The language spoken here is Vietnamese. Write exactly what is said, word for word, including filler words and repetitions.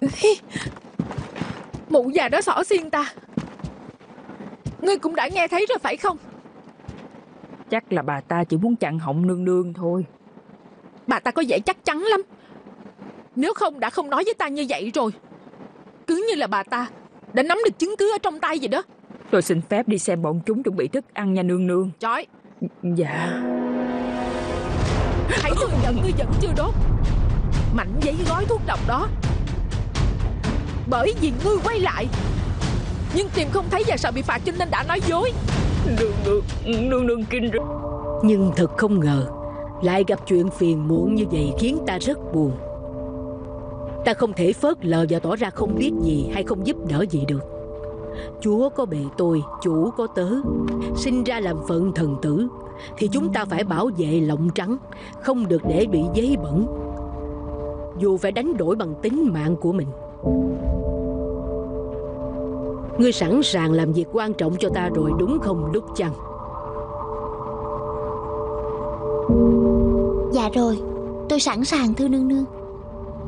Mụ già đó xỏ xiên ta. Ngươi cũng đã nghe thấy rồi phải không? Chắc là bà ta chỉ muốn chặn họng nương nương thôi. Bà ta có vẻ chắc chắn lắm. Nếu không đã không nói với ta như vậy rồi. Cứ như là bà ta đã nắm được chứng cứ ở trong tay vậy đó. Tôi xin phép đi xem bọn chúng chuẩn bị thức ăn nha nương nương. Trời, Dạ. hãy thừa nhận ngươi vẫn chưa đốt mảnh giấy gói thuốc độc đó. Bởi vì ngươi quay lại nhưng tìm không thấy và sợ bị phạt cho nên đã nói dối. Nương nương, nương nương kinh rồi. Nhưng thật không ngờ lại gặp chuyện phiền muộn như vậy khiến ta rất buồn. Ta không thể phớt lờ và tỏ ra không biết gì hay không giúp đỡ gì được. Chúa có bề tôi, chủ có tớ. Sinh ra làm phận thần tử thì chúng ta phải bảo vệ lọng trắng, không được để bị giấy bẩn, dù phải đánh đổi bằng tính mạng của mình. Ngươi sẵn sàng làm việc quan trọng cho ta rồi đúng không Đúc Chăng? Dạ rồi, tôi sẵn sàng thưa nương nương.